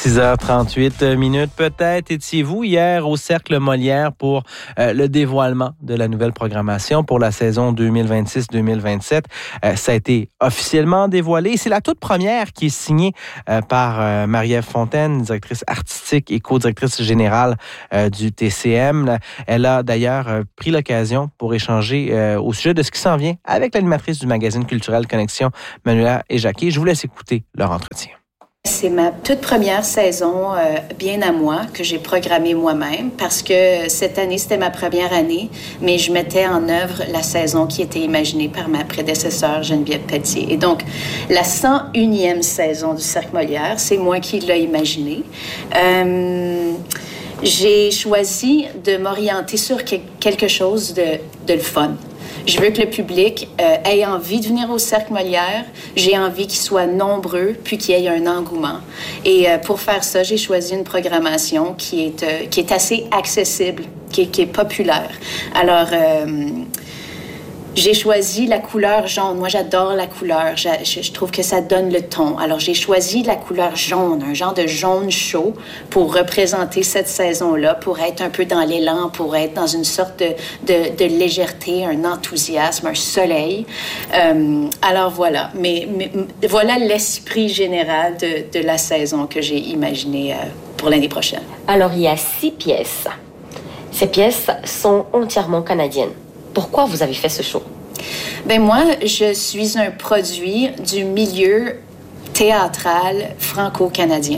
6h38 peut-être étiez-vous hier au Cercle Molière pour le dévoilement de la nouvelle programmation pour la saison 2026-2027. Ça a été officiellement dévoilé. C'est la toute première qui est signée par Marie-Ève Fontaine, directrice artistique et co-directrice générale du TCM. Elle a d'ailleurs pris l'occasion pour échanger au sujet de ce qui s'en vient avec l'animatrice du magazine culturel Connexion, Manuela Jacquet. Je vous laisse écouter leur entretien. C'est ma toute première saison bien à moi que j'ai programmée moi-même parce que cette année, c'était ma première année, mais je mettais en œuvre la saison qui était imaginée par ma prédécesseure Geneviève Pelletier. Et donc, la 101e saison du Cercle Molière, c'est moi qui l'ai imaginée. J'ai choisi de m'orienter sur quelque chose de le fun. Je veux que le public ait envie de venir au Cercle Molière. J'ai envie qu'il soit nombreux, puis qu'il y ait un engouement. Et pour faire ça, j'ai choisi une programmation qui est assez accessible, qui est populaire. Alors, j'ai choisi la couleur jaune. Moi, j'adore la couleur. Je trouve que ça donne le ton. Alors, j'ai choisi la couleur jaune, un genre de jaune chaud pour représenter cette saison-là, pour être un peu dans l'élan, pour être dans une sorte de légèreté, un enthousiasme, un soleil. Alors, voilà. Mais voilà l'esprit général de la saison que j'ai imaginée pour l'année prochaine. Alors, il y a 6 pièces. Ces pièces sont entièrement canadiennes. Pourquoi vous avez fait ce show? Ben moi, je suis un produit du milieu théâtral franco-canadien.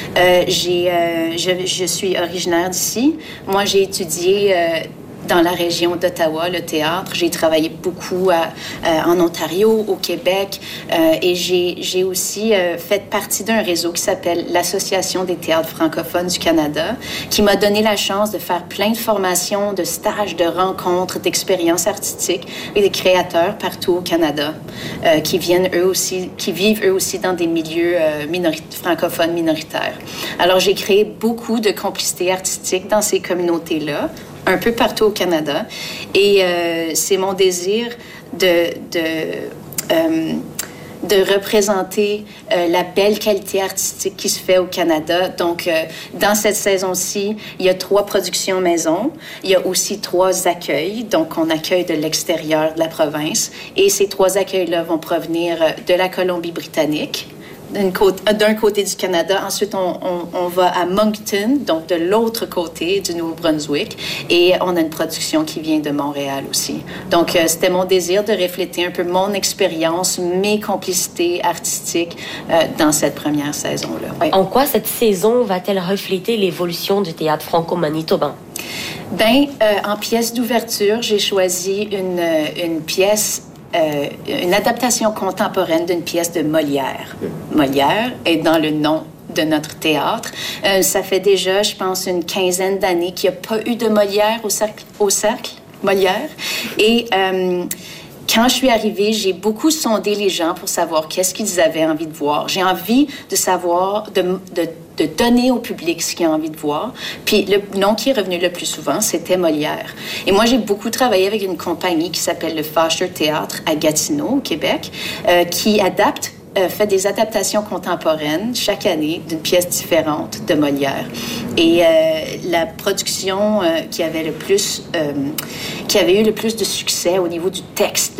Je suis originaire d'ici. Moi, j'ai étudié dans la région d'Ottawa, le théâtre. J'ai travaillé beaucoup en Ontario, au Québec, et j'ai aussi fait partie d'un réseau qui s'appelle l'Association des théâtres francophones du Canada, qui m'a donné la chance de faire plein de formations, de stages, de rencontres, d'expériences artistiques et des créateurs partout au Canada qui vivent eux aussi dans des milieux francophones minoritaires. Alors, j'ai créé beaucoup de complicités artistiques dans ces communautés-là, un peu partout au Canada. Et c'est mon désir de représenter la belle qualité artistique qui se fait au Canada. Donc, dans cette saison-ci, il y a 3 productions maison. Il y a aussi 3 accueils. Donc, on accueille de l'extérieur de la province. Et ces 3 accueils-là vont provenir de la Colombie-Britannique, d'un côté du Canada. Ensuite, on va à Moncton, donc de l'autre côté du Nouveau-Brunswick. Et on a une production qui vient de Montréal aussi. Donc, c'était mon désir de refléter un peu mon expérience, mes complicités artistiques dans cette première saison-là. Oui. En quoi cette saison va-t-elle refléter l'évolution du théâtre franco-manitobain? En pièce d'ouverture, j'ai choisi une pièce une adaptation contemporaine d'une pièce de Molière. Molière est dans le nom de notre théâtre. Ça fait déjà, je pense, une 15aine d'années qu'il n'y a pas eu de Molière au cercle Molière. Et quand je suis arrivée, j'ai beaucoup sondé les gens pour savoir qu'est-ce qu'ils avaient envie de voir. J'ai envie de savoir, de donner au public ce qu'il a envie de voir. Puis le nom qui est revenu le plus souvent, c'était Molière. Et moi, j'ai beaucoup travaillé avec une compagnie qui s'appelle le Fasher Théâtre à Gatineau, au Québec, qui fait des adaptations contemporaines chaque année d'une pièce différente de Molière. Et la production qui avait eu le plus de succès au niveau du texte,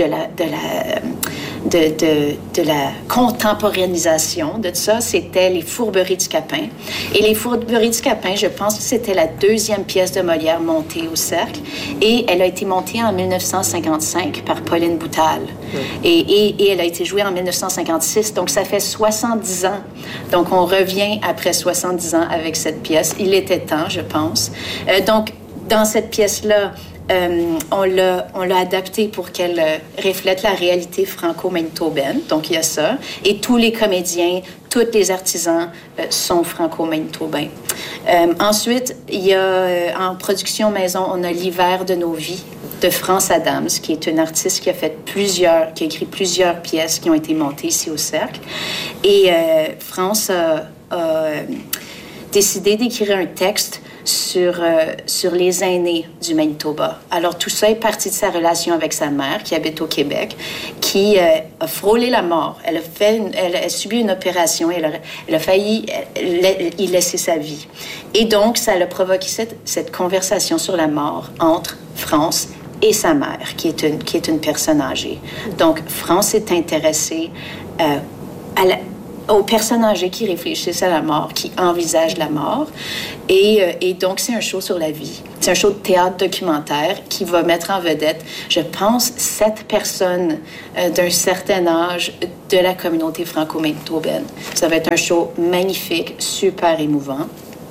de la contemporanisation de ça, c'était Les Fourberies du Capin. Et Les Fourberies du Capin, je pense que c'était la 2e pièce de Molière montée au Cercle. Et elle a été montée en 1955 par Pauline Boutal. Et elle a été jouée en 1956. Donc, ça fait 70 ans. Donc, on revient après 70 ans avec cette pièce. Il était temps, je pense. Donc, dans cette pièce-là, on l'a adaptée pour qu'elle reflète la réalité franco-manitobaine. Donc, il y a ça. Et tous les comédiens, tous les artisans sont franco-manitobains. Ensuite, il y a en production maison, on a L'hiver de nos vies de France Adams, qui est une artiste qui a écrit plusieurs pièces qui ont été montées ici au Cercle. Et France a décidé d'écrire un texte sur les aînés du Manitoba. Alors, tout ça est parti de sa relation avec sa mère, qui habite au Québec, qui a frôlé la mort. Elle a subi une opération et elle a failli y laisser sa vie. Et donc, ça a provoqué cette conversation sur la mort entre France et sa mère, qui est une personne âgée. Donc, France s'est intéressée aux personnes âgées qui réfléchissent à la mort, qui envisagent la mort. Et donc, c'est un show sur la vie. C'est un show de théâtre documentaire qui va mettre en vedette, je pense, 7 personnes d'un certain âge de la communauté franco-manitobaine. Ça va être un show magnifique, super émouvant.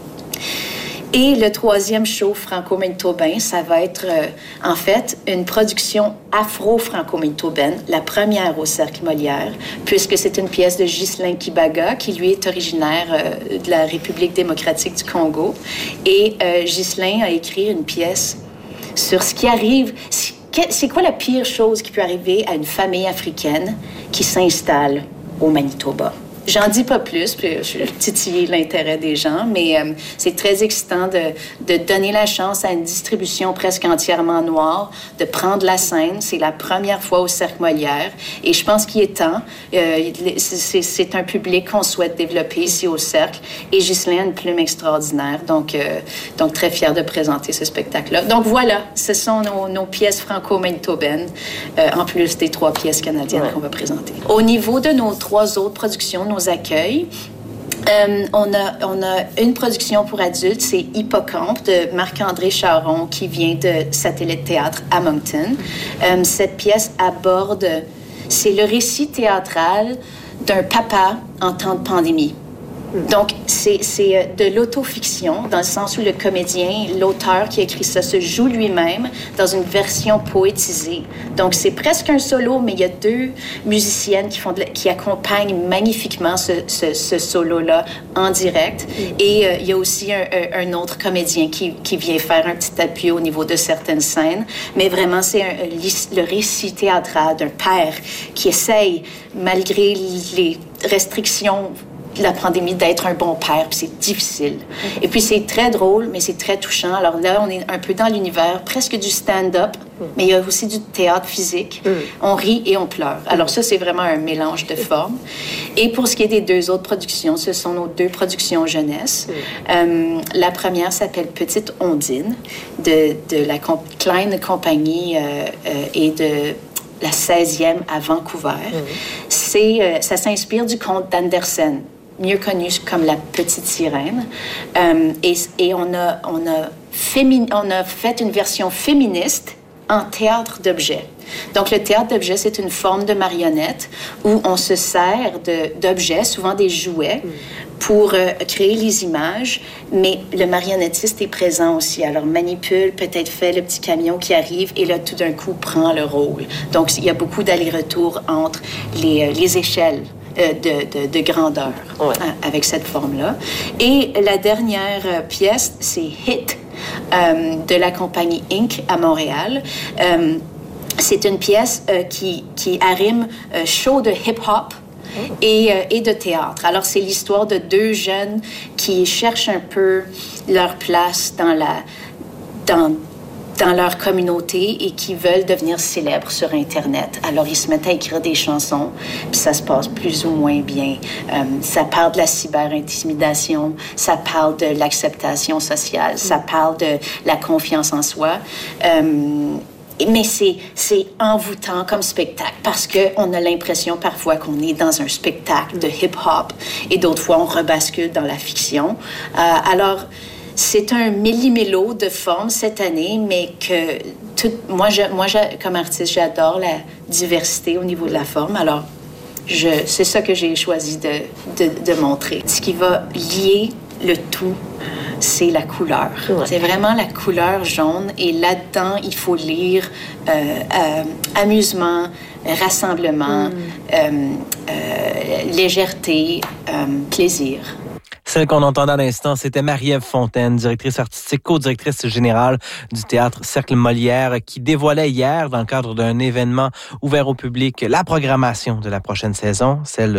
Et le 3e show franco-manitobain, ça va être en fait une production afro-franco-manitobaine, la première au Cercle Molière, puisque c'est une pièce de Ghislain Kibaga, qui lui est originaire de la République démocratique du Congo. Et Ghislain a écrit une pièce sur ce qui arrive. C'est quoi la pire chose qui peut arriver à une famille africaine qui s'installe au Manitoba? J'en dis pas plus, puis je vais titiller l'intérêt des gens, mais c'est très excitant de donner la chance à une distribution presque entièrement noire de prendre la scène. C'est la première fois au Cercle Molière, et je pense qu'il est temps. C'est un public qu'on souhaite développer ici au Cercle, et Ghislain a une plume extraordinaire, donc très fière de présenter ce spectacle-là. Donc voilà, ce sont nos pièces franco-manitobaines, en plus des 3 pièces canadiennes qu'on va présenter. Au niveau de nos 3 autres productions, nos accueils. On a une production pour adultes, c'est Hippocampe de Marc-André Charon qui vient de Satellite Théâtre à Moncton. Cette pièce aborde, c'est le récit théâtral d'un papa en temps de pandémie. Donc, c'est de l'autofiction, dans le sens où le comédien, l'auteur qui a écrit ça, se joue lui-même dans une version poétisée. Donc, c'est presque un solo, mais il y a 2 musiciennes qui accompagnent magnifiquement ce solo-là en direct. Et il y a aussi un autre comédien qui vient faire un petit appui au niveau de certaines scènes. Mais vraiment, c'est le récit théâtral d'un père qui essaye, malgré les restrictions de la pandémie, d'être un bon père, puis c'est difficile. Et puis c'est très drôle, mais c'est très touchant. Alors là, on est un peu dans l'univers presque du stand-up, mais il y a aussi du théâtre physique. On rit et on pleure. Alors ça, c'est vraiment un mélange de formes. Et pour ce qui est des 2 autres productions, ce sont nos 2 productions jeunesse. La première s'appelle Petite Ondine, de la Klein Compagnie et de la 16e à Vancouver. Ça s'inspire du conte d'Andersen, mieux connu comme La Petite Sirène. Et on a fait une version féministe en théâtre d'objets. Donc, le théâtre d'objets, c'est une forme de marionnette où on se sert d'objets, souvent des jouets, pour créer les images, mais le marionnettiste est présent aussi. Alors, manipule, peut-être fait le petit camion qui arrive et là, tout d'un coup, prend le rôle. Donc, il y a beaucoup d'allers-retours entre les échelles de grandeur avec cette forme-là. Et la dernière pièce, c'est Hit de la compagnie Inc. à Montréal. C'est une pièce qui arrime show de hip-hop et de théâtre. Alors, c'est l'histoire de 2 jeunes qui cherchent un peu leur place dans leur communauté et qui veulent devenir célèbres sur Internet. Alors, ils se mettent à écrire des chansons, puis ça se passe plus ou moins bien. Ça parle de la cyber-intimidation, ça parle de l'acceptation sociale, ça parle de la confiance en soi. Mais c'est envoûtant comme spectacle parce qu'on a l'impression parfois qu'on est dans un spectacle de hip-hop et d'autres fois, on rebascule dans la fiction. Alors, c'est un millimélo de forme cette année, mais que moi, comme artiste, j'adore la diversité au niveau de la forme. Alors, c'est ça que j'ai choisi de montrer. Ce qui va lier le tout, c'est la couleur. C'est vraiment la couleur jaune. Et là-dedans, il faut lire amusement, rassemblement, légèreté, plaisir. Celle qu'on entendait à l'instant, c'était Marie-Ève Fontaine, directrice artistique, co-directrice générale du Théâtre Cercle Molière, qui dévoilait hier, dans le cadre d'un événement ouvert au public, la programmation de la prochaine saison, celle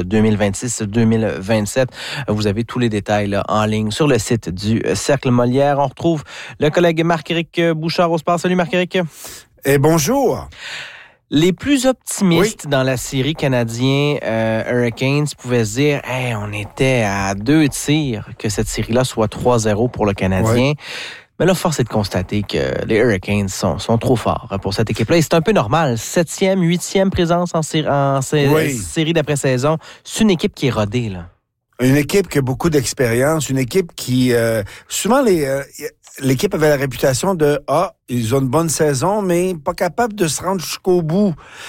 2026-2027. Vous avez tous les détails là, en ligne sur le site du Cercle Molière. On retrouve le collègue Marc-Éric Bouchard au sport. Salut Marc-Éric. Et bonjour. Les plus optimistes dans la série canadien Hurricanes pouvaient se dire hey, on était à 2 tirs que cette série-là soit 3-0 pour le Canadien. Oui. Mais là, force est de constater que les Hurricanes sont trop forts pour cette équipe-là. Et c'est un peu normal. 7e, 8e présence en série d'après-saison. C'est une équipe qui est rodée, là. Une équipe qui a beaucoup d'expérience, une équipe qui... souvent, l'équipe avait la réputation de ils ont une bonne saison, mais pas capable de se rendre jusqu'au bout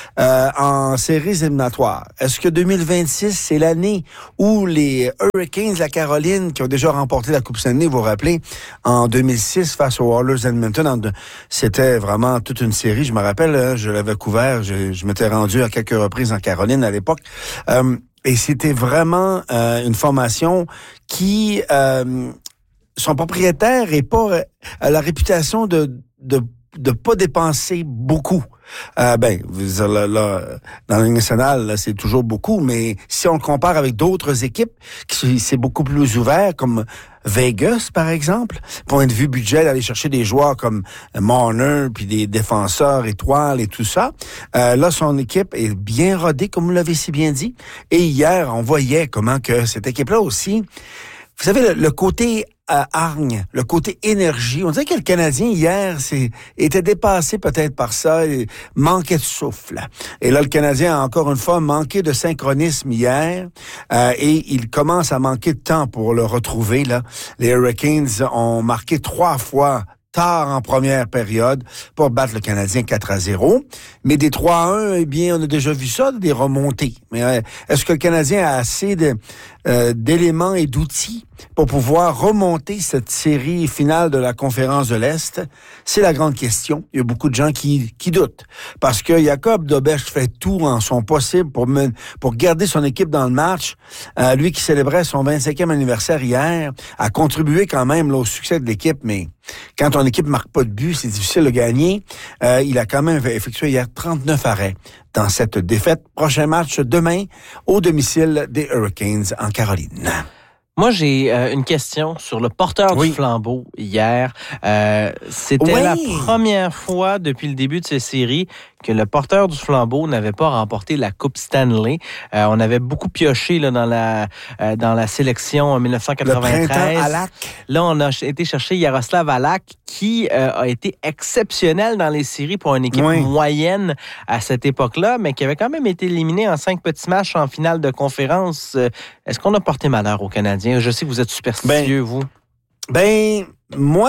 en séries éliminatoires. Est-ce que 2026, c'est l'année où les Hurricanes de la Caroline, qui ont déjà remporté la Coupe Stanley, vous vous rappelez, en 2006 face aux Oilers Edmonton, c'était vraiment toute une série. Je me rappelle, je l'avais couvert, je m'étais rendu à quelques reprises en Caroline à l'époque. Et c'était vraiment une formation qui... son propriétaire est pas a la réputation de pas dépenser beaucoup. Là, dans la Ligue nationale, là, c'est toujours beaucoup, mais si on le compare avec d'autres équipes, c'est beaucoup plus ouvert, comme Vegas, par exemple. Point de vue budget, d'aller chercher des joueurs comme Marner, puis des défenseurs étoiles et tout ça. Là, son équipe est bien rodée, comme vous l'avez si bien dit. Et hier, on voyait comment que cette équipe-là aussi... Vous savez, le côté hargne, le côté énergie. On dirait que le Canadien, hier, était dépassé peut-être par ça, et manquait de souffle. Et là, le Canadien a encore une fois manqué de synchronisme hier, et il commence à manquer de temps pour le retrouver, là. Les Hurricanes ont marqué 3 fois tard en première période pour battre le Canadien 4-0. Mais des 3-1, eh bien, on a déjà vu ça, des remontées. Mais est-ce que le Canadien a assez d'éléments et d'outils pour pouvoir remonter cette série finale de la Conférence de l'Est? C'est la grande question. Il y a beaucoup de gens qui doutent. Parce que Jacob Dobeš fait tout en son possible pour garder son équipe dans le match. Lui qui célébrait son 25e anniversaire hier, a contribué quand même là, au succès de l'équipe, mais quand ton équipe marque pas de but, c'est difficile de gagner. Il a quand même effectué hier 39 arrêts dans cette défaite. Prochain match demain au domicile des Hurricanes en Caroline. Moi, j'ai une question sur le porteur du flambeau hier. C'était la première fois depuis le début de ces séries que le porteur du flambeau n'avait pas remporté la Coupe Stanley. On avait beaucoup pioché là, dans la sélection en 1993. Le printemps Halak. Là, on a été chercher Jaroslav Halak, qui a été exceptionnel dans les séries pour une équipe moyenne à cette époque-là, mais qui avait quand même été éliminé en 5 petits matchs en finale de conférence. Est-ce qu'on a porté malheur aux Canadiens? Je sais que vous êtes superstitieux, vous. Moi,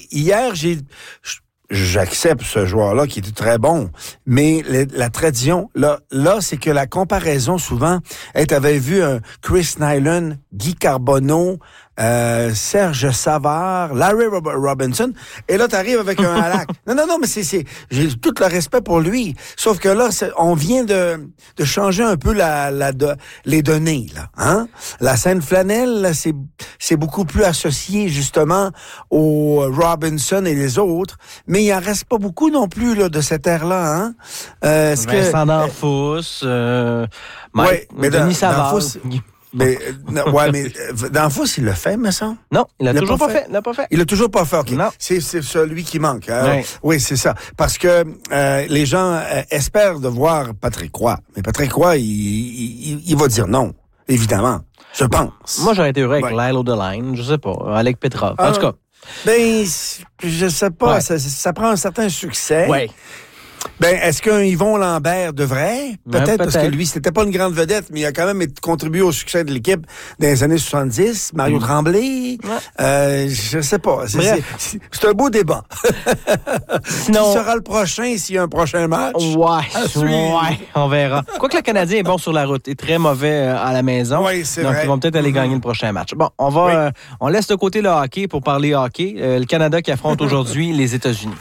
j'accepte ce joueur-là qui était très bon, mais la tradition, là, c'est que la comparaison, souvent, t'avais vu un Chris Nyland, Guy Carbonneau, Serge Savard, Larry Robinson, et là, t'arrives avec un Halak. Non, mais j'ai tout le respect pour lui. Sauf que là, on vient de changer un peu les données, là, hein? La scène flanelle, là, c'est beaucoup plus associé, justement, aux Robinson et les autres, mais il en reste pas beaucoup non plus, là, de cette ère-là, hein? Vincent D'Anfous, mais Denis Savard. Mais D'Anfous, il l'a fait, me semble. Non, il l'a toujours pas fait. Il l'a toujours pas fait, OK. Non. C'est celui qui manque. Hein? Oui, c'est ça. Parce que les gens espèrent de voir Patrick Roy. Mais Patrick Roy, il va dire non, évidemment. Je pense. Moi, j'aurais été heureux avec Lyle O'Deline, je sais pas, Alec Petrov. En tout cas. Je sais pas, ça prend un certain succès. Oui. Est-ce qu'un Yvon Lambert devrait? Peut-être, parce que lui, c'était pas une grande vedette, mais il a quand même contribué au succès de l'équipe dans les années 70. Mario Tremblay. Je sais pas. C'est un beau débat. Sinon, qui sera le prochain s'il y a un prochain match? Ouais, on verra. Quoique le Canadien est bon sur la route et très mauvais à la maison. Oui, c'est donc, vrai. Ils vont peut-être aller gagner le prochain match. Bon, on laisse de côté le hockey pour parler hockey. Le Canada qui affronte aujourd'hui les États-Unis.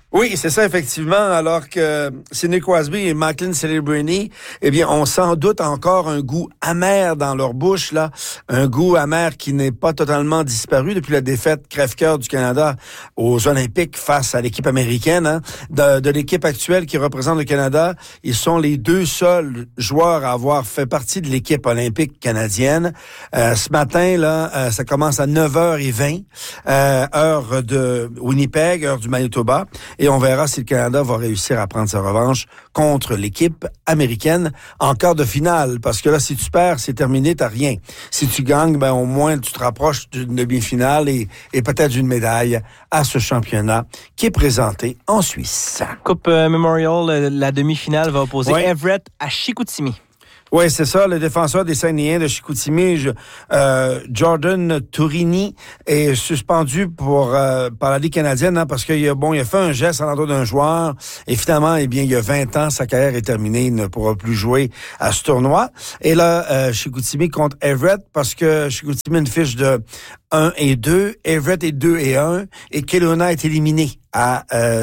Oui, c'est ça, effectivement. Alors que Sidney Crosby et Macklin Celebrini, eh bien, ont sans doute encore un goût amer dans leur bouche, là. Un goût amer qui n'est pas totalement disparu depuis la défaite crève-cœur du Canada aux Olympiques face à l'équipe américaine, hein. De l'équipe actuelle qui représente le Canada, ils sont les deux seuls joueurs à avoir fait partie de l'équipe olympique canadienne. Ce matin, là, ça commence à 9h20, heure de Winnipeg, heure du Manitoba. Et on verra si le Canada va réussir à prendre sa revanche contre l'équipe américaine en quart de finale. Parce que là, si tu perds, c'est terminé, t'as rien. Si tu gagnes, ben au moins tu te rapproches d'une demi-finale et peut-être d'une médaille à ce championnat qui est présenté en Suisse. Coupe Memorial, la demi-finale va opposer Oui. Everett à Chicoutimi. Oui, c'est ça. Le défenseur des Saguenayens de Chicoutimi, Jordan Tourini, est suspendu par la Ligue canadienne, hein, parce qu'il a fait un geste à l'endroit d'un joueur et finalement, eh bien, il y a 20 ans, sa carrière est terminée, il ne pourra plus jouer à ce tournoi. Et là, Chicoutimi contre Everett, parce que Chicoutimi a une fiche de 1-2, Everett est 2-1 et Kelowna est éliminé à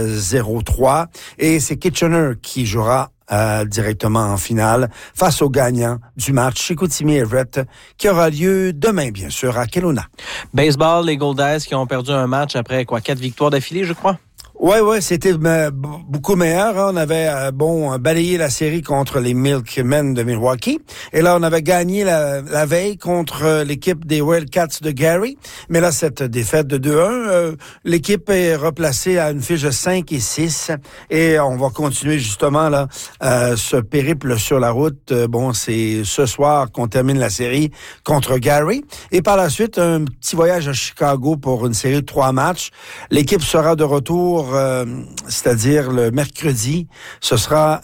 0-3 et c'est Kitchener qui jouera directement en finale face au gagnant du match Chicoutimi-Everett qui aura lieu demain, bien sûr, à Kelowna. Baseball, les Goldeyes qui ont perdu un match après 4 victoires d'affilée, je crois. Ouais, c'était beaucoup meilleur. Hein. On avait balayé la série contre les Milkmen de Milwaukee. Et là, on avait gagné la veille contre l'équipe des Wildcats de Gary. Mais là, cette défaite de 2-1, l'équipe est replacée à une fiche de 5-6. Et on va continuer justement là ce périple sur la route. C'est ce soir qu'on termine la série contre Gary. Et par la suite, un petit voyage à Chicago pour une série de 3 matchs. L'équipe sera de retour c'est-à-dire le mercredi. Ce sera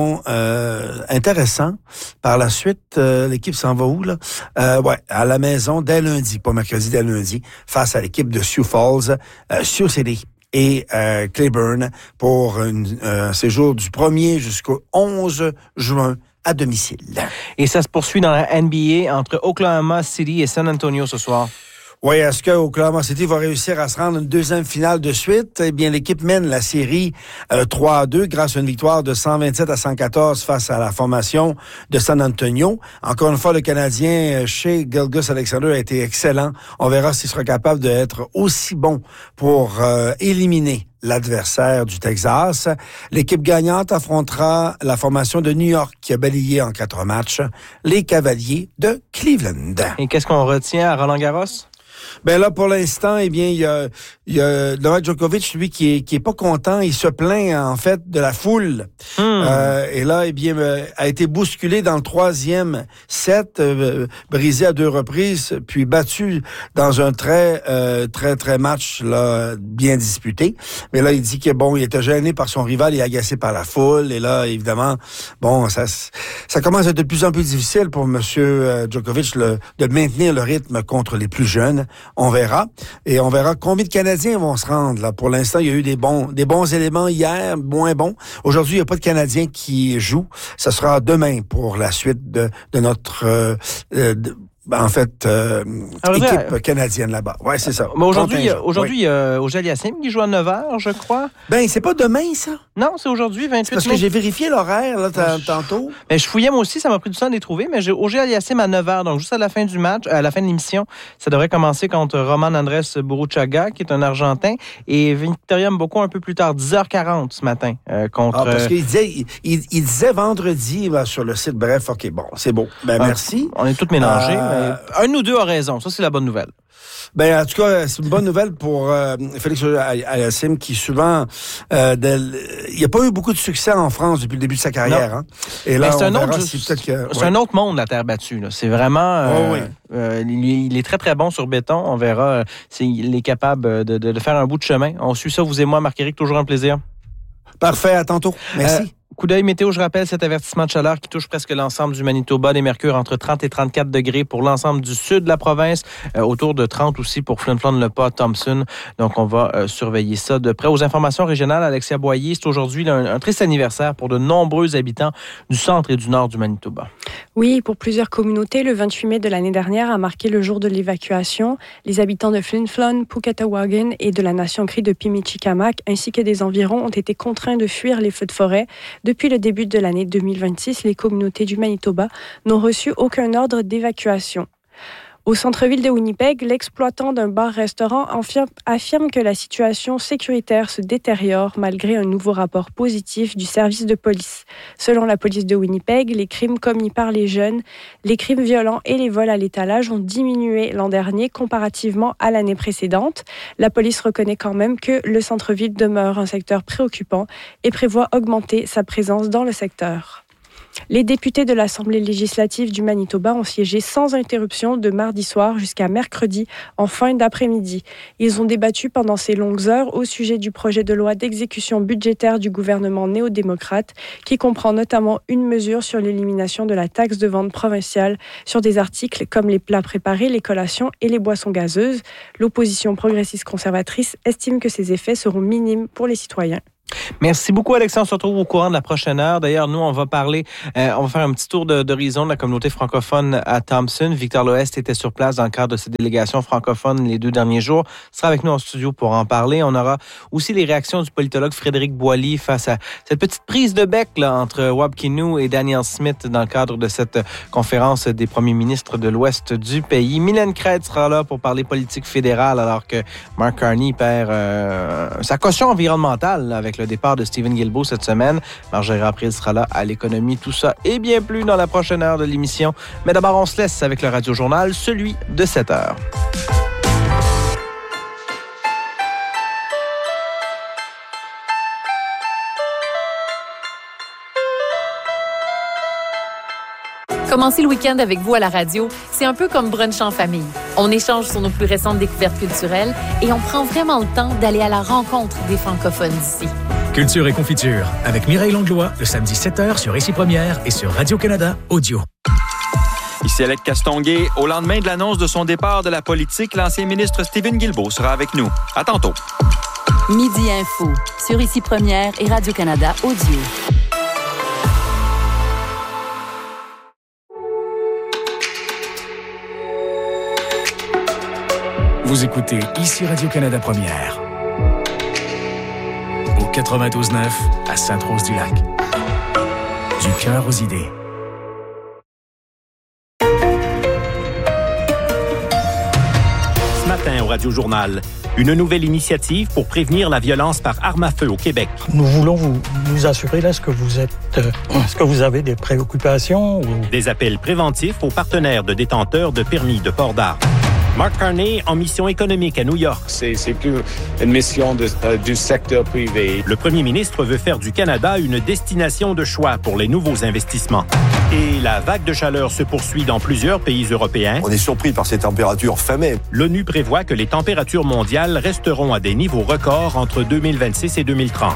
intéressant. Par la suite, l'équipe s'en va où là? À la maison dès lundi, pas mercredi, dès lundi, face à l'équipe de Sioux Falls, Sioux City et Cleburne pour un séjour du 1er jusqu'au 11 juin à domicile. Et ça se poursuit dans la NBA entre Oklahoma City et San Antonio ce soir. Oui, est-ce que Oklahoma City va réussir à se rendre une deuxième finale de suite? Eh bien, l'équipe mène la série 3-2 grâce à une victoire de 127-114 face à la formation de San Antonio. Encore une fois, le Canadien Shai Gilgeous-Alexander a été excellent. On verra s'il sera capable d'être aussi bon pour éliminer l'adversaire du Texas. L'équipe gagnante affrontera la formation de New York qui a balayé en 4 matchs les Cavaliers de Cleveland. Et qu'est-ce qu'on retient à Roland-Garros? Ben là, pour l'instant, eh bien, il y a Novak Djokovic, lui, qui est pas content. Il se plaint, en fait, de la foule. Et là, eh bien, a été bousculé dans le 3e set, brisé à 2 reprises, puis battu dans un très match, là, bien disputé. Mais là, il dit que il était gêné par son rival et agacé par la foule. Et là, évidemment, ça commence à être de plus en plus difficile pour Monsieur Djokovic de maintenir le rythme contre les plus jeunes. On verra. Et on verra combien de Canadiens vont se rendre. Là. Pour l'instant, il y a eu des bons éléments hier, moins bons. Aujourd'hui, il n'y a pas de Canadiens qui jouent. Ça sera demain pour la suite de notre... équipe canadienne là-bas. Ouais, c'est ça. Mais aujourd'hui, il y a Auger-Aliassime qui joue à 9h, je crois. Ben, c'est pas demain, ça? Non, c'est aujourd'hui, 28 mai. Parce que j'ai vérifié l'horaire, là, tantôt. Ben, je fouillais moi aussi, ça m'a pris du temps de les trouver, mais j'ai Auger-Aliassime à 9h, donc juste à la fin du match, à la fin de l'émission, ça devrait commencer contre Roman Andrés Buruchaga, qui est un Argentin, et Victoria Mboko un peu plus tard, 10h40 ce matin, contre... parce qu'il disait vendredi sur le site. Bref, OK, bon, c'est beau. Ben, merci. On est tous mélangés. Un ou deux a raison. Ça, c'est la bonne nouvelle. Ben, en tout cas, c'est une bonne nouvelle pour Félix Auger-Aliassime qui souvent... il n'y a pas eu beaucoup de succès en France depuis le début de sa carrière. Hein? Et là, c'est un autre monde, la terre battue. Là. C'est vraiment... il est très, très bon sur béton. On verra s'il est capable de faire un bout de chemin. On suit ça, vous et moi, Marc-Éric. Toujours un plaisir. Parfait. À tantôt. Merci. Coup d'œil météo, je rappelle cet avertissement de chaleur qui touche presque l'ensemble du Manitoba. Des mercures entre 30 et 34 degrés pour l'ensemble du sud de la province. Autour de 30 aussi pour Flin Flon, Le Pas, Thompson. Donc, on va surveiller ça de près. Aux informations régionales, Alexia Boyer, c'est aujourd'hui un triste anniversaire pour de nombreux habitants du centre et du nord du Manitoba. Oui, pour plusieurs communautés, le 28 mai de l'année dernière a marqué le jour de l'évacuation. Les habitants de Flin Flon, Pukatawagan et de la nation Cri de Pimichikamak, ainsi que des environs, ont été contraints de fuir les feux de forêt. Depuis le début de l'année 2026, les communautés du Manitoba n'ont reçu aucun ordre d'évacuation. Au centre-ville de Winnipeg, l'exploitant d'un bar-restaurant affirme que la situation sécuritaire se détériore malgré un nouveau rapport positif du service de police. Selon la police de Winnipeg, les crimes commis par les jeunes, les crimes violents et les vols à l'étalage ont diminué l'an dernier comparativement à l'année précédente. La police reconnaît quand même que le centre-ville demeure un secteur préoccupant et prévoit augmenter sa présence dans le secteur. Les députés de l'Assemblée législative du Manitoba ont siégé sans interruption de mardi soir jusqu'à mercredi en fin d'après-midi. Ils ont débattu pendant ces longues heures au sujet du projet de loi d'exécution budgétaire du gouvernement néo-démocrate qui comprend notamment une mesure sur l'élimination de la taxe de vente provinciale sur des articles comme les plats préparés, les collations et les boissons gazeuses. L'opposition progressiste conservatrice estime que ces effets seront minimes pour les citoyens. Merci beaucoup, Alexandre. On se retrouve au courant de la prochaine heure. D'ailleurs, nous, on va faire un petit tour d'horizon de la communauté francophone à Thompson. Victor Loest était sur place dans le cadre de cette délégation francophone les 2 derniers jours. Il sera avec nous en studio pour en parler. On aura aussi les réactions du politologue Frédéric Boily face à cette petite prise de bec là, entre Wab Kinew et Danielle Smith dans le cadre de cette conférence des premiers ministres de l'Ouest du pays. Mylène Craig sera là pour parler politique fédérale alors que Mark Carney perd sa caution environnementale là, avec le départ de Stephen Guilbeault cette semaine. Marjorie April sera là à l'économie. Tout ça et bien plus dans la prochaine heure de l'émission. Mais d'abord, on se laisse avec le Radio-Journal, celui de 7 heures. Commencer le week-end avec vous à la radio, c'est un peu comme brunch en famille. On échange sur nos plus récentes découvertes culturelles et on prend vraiment le temps d'aller à la rencontre des francophones d'ici. Culture et confiture avec Mireille Langlois, le samedi 7h sur Ici Première et sur Radio-Canada Audio. Ici Alec Castonguay. Au lendemain de l'annonce de son départ de la politique, l'ancien ministre Stephen Guilbeault sera avec nous. À tantôt. Midi Info sur Ici Première et Radio-Canada Audio. Vous écoutez Ici Radio-Canada Première. Au 92.9 à Sainte-Rose-du-Lac. Du cœur aux idées. Ce matin au Radio-Journal, une nouvelle initiative pour prévenir la violence par arme à feu au Québec. Nous voulons vous assurer, là, est-ce que vous avez des préoccupations? Des appels préventifs aux partenaires de détenteurs de permis de port d'armes. Mark Carney en mission économique à New York. C'est plus une mission du secteur privé. Le premier ministre veut faire du Canada une destination de choix pour les nouveaux investissements. Et la vague de chaleur se poursuit dans plusieurs pays européens. On est surpris par ces températures fin mai. L'ONU prévoit que les températures mondiales resteront à des niveaux records entre 2026 et 2030.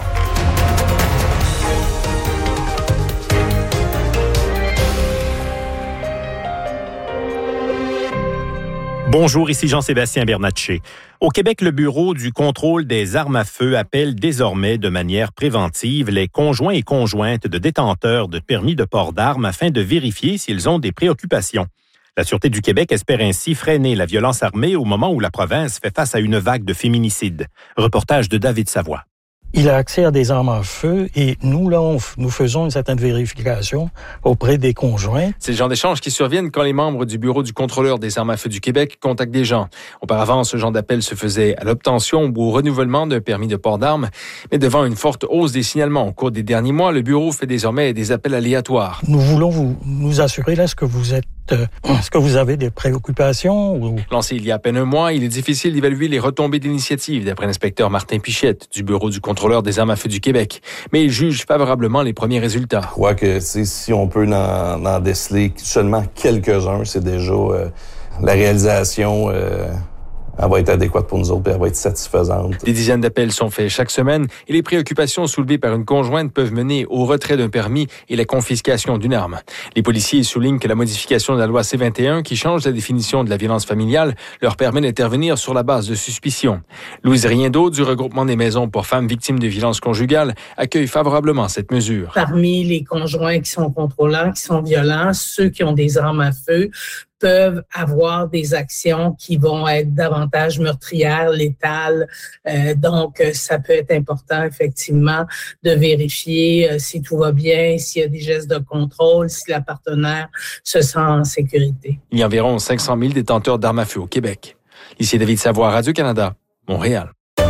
Bonjour, ici Jean-Sébastien Bernatchez. Au Québec, le Bureau du contrôle des armes à feu appelle désormais de manière préventive les conjoints et conjointes de détenteurs de permis de port d'armes afin de vérifier s'ils ont des préoccupations. La Sûreté du Québec espère ainsi freiner la violence armée au moment où la province fait face à une vague de féminicides. Reportage de David Savoie. Il a accès à des armes à feu et nous, là, nous faisons une certaine vérification auprès des conjoints. C'est le genre d'échange qui surviennent quand les membres du Bureau du contrôleur des armes à feu du Québec contactent des gens. Auparavant, ce genre d'appel se faisait à l'obtention ou au renouvellement d'un permis de port d'armes. Mais devant une forte hausse des signalements au cours des derniers mois, le Bureau fait désormais des appels aléatoires. Nous voulons nous assurer, là, est-ce que vous avez des préoccupations? Lancé il y a à peine un mois, il est difficile d'évaluer les retombées de l'initiative, d'après l'inspecteur Martin Pichette du Bureau du contrôleur des armes à feu du Québec. Mais il juge favorablement les premiers résultats. Je crois que si on peut en déceler seulement quelques-uns, c'est déjà la réalisation elle va être adéquate pour nous autres et elle va être satisfaisante. Des dizaines d'appels sont faits chaque semaine et les préoccupations soulevées par une conjointe peuvent mener au retrait d'un permis et la confiscation d'une arme. Les policiers soulignent que la modification de la loi C-21, qui change la définition de la violence familiale, leur permet d'intervenir sur la base de suspicion. Louise Riendeau, du regroupement des maisons pour femmes victimes de violences conjugales, accueille favorablement cette mesure. Parmi les conjoints qui sont contrôlants, qui sont violents, ceux qui ont des armes à feu peuvent avoir des actions qui vont être davantage meurtrières, létales. Donc, ça peut être important, effectivement, de vérifier si tout va bien, s'il y a des gestes de contrôle, si la partenaire se sent en sécurité. Il y a environ 500 000 détenteurs d'armes à feu au Québec. Ici David Savoie, Radio-Canada, Montréal.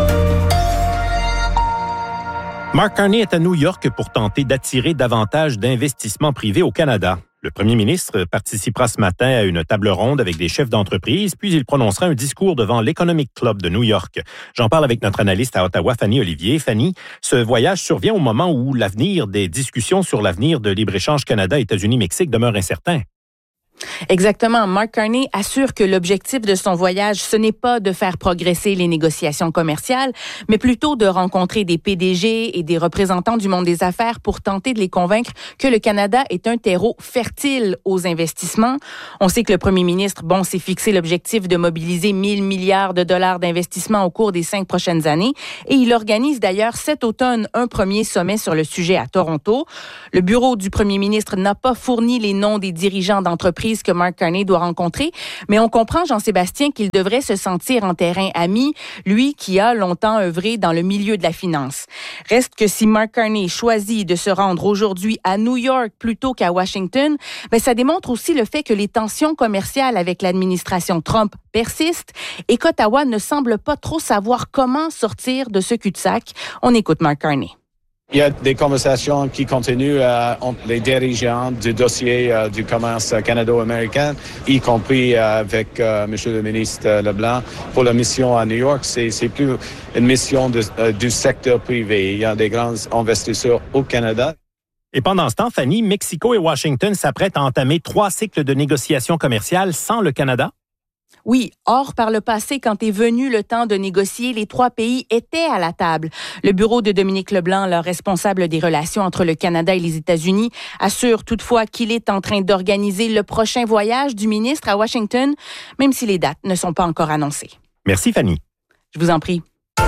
Mark Carney est à New York pour tenter d'attirer davantage d'investissements privés au Canada. Le premier ministre participera ce matin à une table ronde avec des chefs d'entreprise, puis il prononcera un discours devant l'Economic Club de New York. J'en parle avec notre analyste à Ottawa, Fanny Olivier. Fanny, ce voyage survient au moment où l'avenir des discussions sur l'avenir de libre-échange Canada-États-Unis-Mexique demeure incertain. Exactement. Mark Carney assure que l'objectif de son voyage, ce n'est pas de faire progresser les négociations commerciales, mais plutôt de rencontrer des PDG et des représentants du monde des affaires pour tenter de les convaincre que le Canada est un terreau fertile aux investissements. On sait que le premier ministre, s'est fixé l'objectif de mobiliser 1 000 milliards de dollars d'investissement au cours des 5 prochaines années et il organise d'ailleurs cet automne un premier sommet sur le sujet à Toronto. Le bureau du premier ministre n'a pas fourni les noms des dirigeants d'entreprises que Mark Carney doit rencontrer, mais on comprend, Jean-Sébastien, qu'il devrait se sentir en terrain ami, lui qui a longtemps œuvré dans le milieu de la finance. Reste que si Mark Carney choisit de se rendre aujourd'hui à New York plutôt qu'à Washington, ça démontre aussi le fait que les tensions commerciales avec l'administration Trump persistent et qu'Ottawa ne semble pas trop savoir comment sortir de ce cul-de-sac. On écoute Mark Carney. Il y a des conversations qui continuent entre les dirigeants du dossier du commerce canado-américain, y compris avec M. le ministre Leblanc. Pour la mission à New York, c'est plus une mission du secteur privé. Il y a des grands investisseurs au Canada. Et pendant ce temps, Fanny, Mexico et Washington s'apprêtent à entamer 3 cycles de négociations commerciales sans le Canada. Oui, or, par le passé, quand est venu le temps de négocier, les 3 pays étaient à la table. Le bureau de Dominique Leblanc, le responsable des relations entre le Canada et les États-Unis, assure toutefois qu'il est en train d'organiser le prochain voyage du ministre à Washington, même si les dates ne sont pas encore annoncées. Merci, Fanny. Je vous en prie.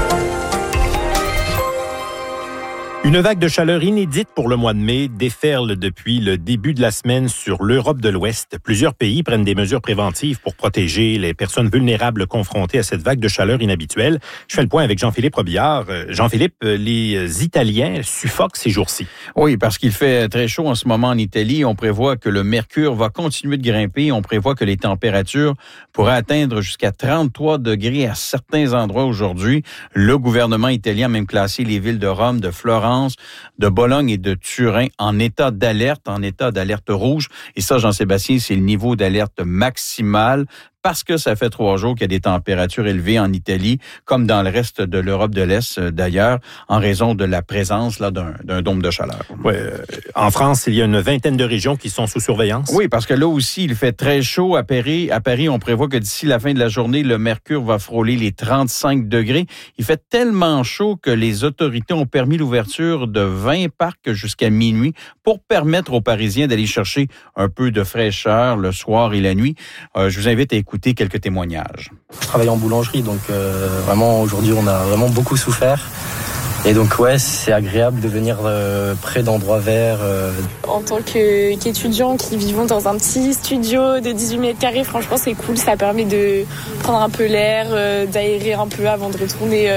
Une vague de chaleur inédite pour le mois de mai déferle depuis le début de la semaine sur l'Europe de l'Ouest. Plusieurs pays prennent des mesures préventives pour protéger les personnes vulnérables confrontées à cette vague de chaleur inhabituelle. Je fais le point avec Jean-Philippe Robillard. Jean-Philippe, les Italiens suffoquent ces jours-ci. Oui, parce qu'il fait très chaud en ce moment en Italie. On prévoit que le mercure va continuer de grimper. On prévoit que les températures pourraient atteindre jusqu'à 33 degrés à certains endroits aujourd'hui. Le gouvernement italien a même classé les villes de Rome, de Florence, de Bologne et de Turin en état d'alerte rouge. Et ça, Jean-Sébastien, c'est le niveau d'alerte maximal parce que ça fait 3 jours qu'il y a des températures élevées en Italie, comme dans le reste de l'Europe de l'Est d'ailleurs, en raison de la présence d'un dôme de chaleur. En France, il y a une vingtaine de régions qui sont sous surveillance. Oui, parce que là aussi, il fait très chaud à Paris. À Paris, on prévoit que d'ici la fin de la journée, le mercure va frôler les 35 degrés. Il fait tellement chaud que les autorités ont permis l'ouverture de 20 parcs jusqu'à minuit pour permettre aux Parisiens d'aller chercher un peu de fraîcheur le soir et la nuit. Je vous invite à écouter quelques témoignages. Je travaille en boulangerie, donc vraiment aujourd'hui on a vraiment beaucoup souffert. Et donc c'est agréable de venir près d'endroits verts. En tant qu'étudiant qui vivons dans un petit studio de 18 mètres carrés, franchement c'est cool, ça permet de prendre un peu l'air, d'aérer un peu avant de retourner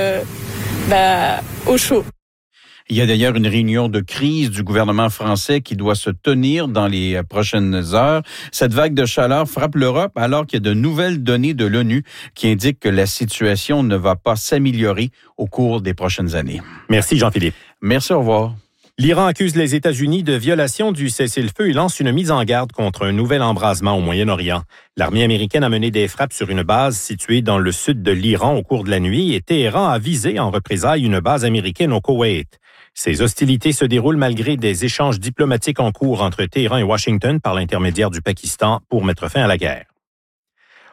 au chaud. Il y a d'ailleurs une réunion de crise du gouvernement français qui doit se tenir dans les prochaines heures. Cette vague de chaleur frappe l'Europe alors qu'il y a de nouvelles données de l'ONU qui indiquent que la situation ne va pas s'améliorer au cours des prochaines années. Merci Jean-Philippe. Merci, au revoir. L'Iran accuse les États-Unis de violation du cessez-le-feu et lance une mise en garde contre un nouvel embrasement au Moyen-Orient. L'armée américaine a mené des frappes sur une base située dans le sud de l'Iran au cours de la nuit et Téhéran a visé en représailles une base américaine au Koweït. Ces hostilités se déroulent malgré des échanges diplomatiques en cours entre Téhéran et Washington par l'intermédiaire du Pakistan pour mettre fin à la guerre.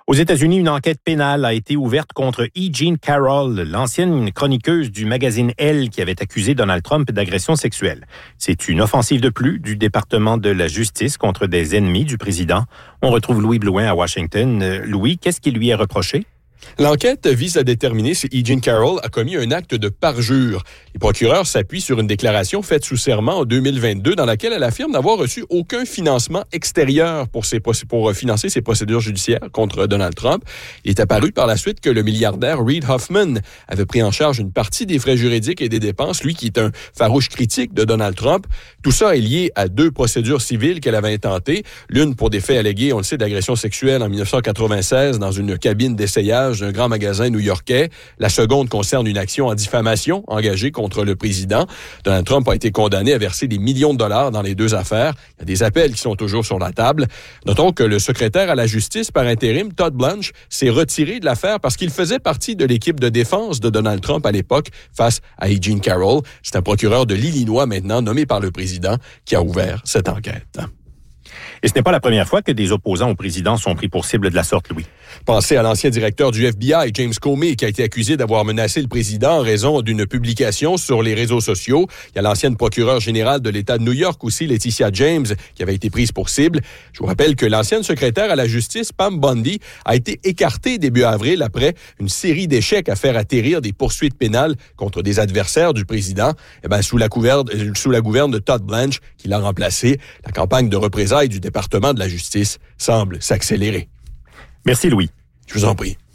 Aux États-Unis, une enquête pénale a été ouverte contre E. Jean Carroll, l'ancienne chroniqueuse du magazine Elle qui avait accusé Donald Trump d'agression sexuelle. C'est une offensive de plus du département de la justice contre des ennemis du président. On retrouve Louis Blouin à Washington. Louis, qu'est-ce qui lui est reproché? L'enquête vise à déterminer si E. Jean Carroll a commis un acte de parjure. Les procureurs s'appuient sur une déclaration faite sous serment en 2022 dans laquelle elle affirme n'avoir reçu aucun financement extérieur pour financer ses procédures judiciaires contre Donald Trump. Il est apparu par la suite que le milliardaire Reid Hoffman avait pris en charge une partie des frais juridiques et des dépenses, lui qui est un farouche critique de Donald Trump. Tout ça est lié à 2 procédures civiles qu'elle avait intentées. L'une pour des faits allégués, on le sait, d'agression sexuelle en 1996 dans une cabine d'essayage d'un grand magasin new-yorkais. La seconde concerne une action en diffamation engagée contre le président. Donald Trump a été condamné à verser des millions de dollars dans les 2 affaires. Il y a des appels qui sont toujours sur la table. Notons que le secrétaire à la justice par intérim, Todd Blanche, s'est retiré de l'affaire parce qu'il faisait partie de l'équipe de défense de Donald Trump à l'époque face à E. Jean Carroll. C'est un procureur de l'Illinois maintenant nommé par le président qui a ouvert cette enquête. Et ce n'est pas la première fois que des opposants au président sont pris pour cible de la sorte, Louis. Pensez à l'ancien directeur du FBI, James Comey, qui a été accusé d'avoir menacé le président en raison d'une publication sur les réseaux sociaux. Il y a l'ancienne procureure générale de l'État de New York aussi, Laetitia James, qui avait été prise pour cible. Je vous rappelle que l'ancienne secrétaire à la justice, Pam Bondi, a été écartée début avril après une série d'échecs à faire atterrir des poursuites pénales contre des adversaires du président. Sous la gouverne de Todd Blanche, qui l'a remplacé, la campagne de représailles du département de la justice semble s'accélérer. Merci, Louis. Je vous en prie.